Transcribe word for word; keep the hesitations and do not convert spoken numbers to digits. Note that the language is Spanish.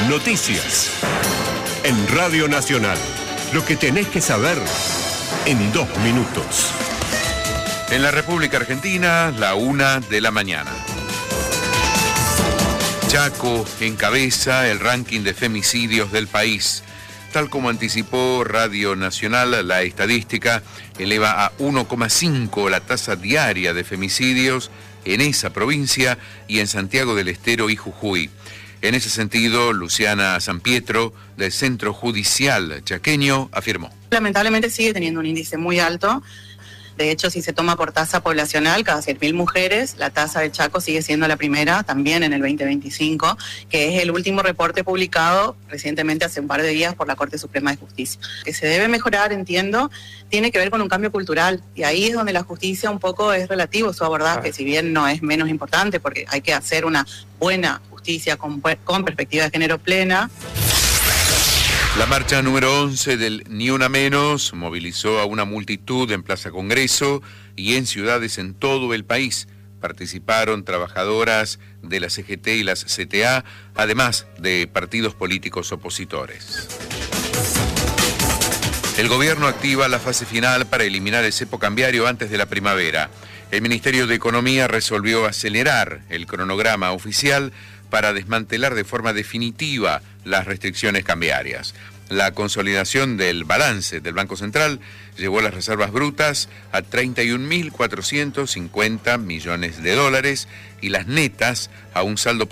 Noticias. En Radio Nacional. Lo que tenés que saber en dos minutos. En la República Argentina, la una de la mañana. Chaco encabeza el ranking de femicidios del país. Tal como anticipó Radio Nacional, la estadística eleva a uno coma cinco la tasa diaria de femicidios en esa provincia y en Santiago del Estero y Jujuy. En ese sentido, Luciana Sampietro, del Centro Judicial Chaqueño, afirmó. Lamentablemente sigue teniendo un índice muy alto. De hecho, si se toma por tasa poblacional, cada cien mil mujeres, la tasa del Chaco sigue siendo la primera, también en el veinte veinticinco, que es el último reporte publicado recientemente hace un par de días por la Corte Suprema de Justicia. Que se debe mejorar, entiendo, tiene que ver con un cambio cultural, y ahí es donde la justicia un poco es relativo su abordaje, si bien no es menos importante, porque hay que hacer una buena justicia con, con perspectiva de género plena. La marcha número once del Ni Una Menos movilizó a una multitud en Plaza Congreso y en ciudades en todo el país. Participaron trabajadoras de la C G T y las C T A, además de partidos políticos opositores. El gobierno activa la fase final para eliminar el cepo cambiario antes de la primavera. El Ministerio de Economía resolvió acelerar el cronograma oficial para desmantelar de forma definitiva las restricciones cambiarias. La consolidación del balance del Banco Central llevó las reservas brutas a treinta y un mil cuatrocientos cincuenta millones de dólares y las netas a un saldo